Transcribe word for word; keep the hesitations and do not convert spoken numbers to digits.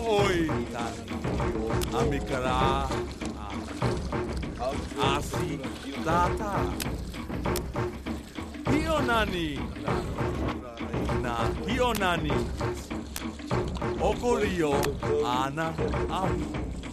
oi tani. Amikara. Asi tata. Hionani. Na hionani. Okolio ana au.